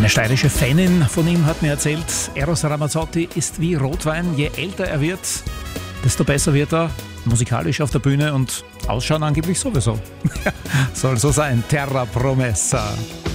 Eine steirische Fanin von ihm hat mir erzählt, Eros Ramazzotti ist wie Rotwein. Je älter er wird, desto besser wird er musikalisch auf der Bühne und ausschauen angeblich sowieso. Soll so sein. Terra Promessa.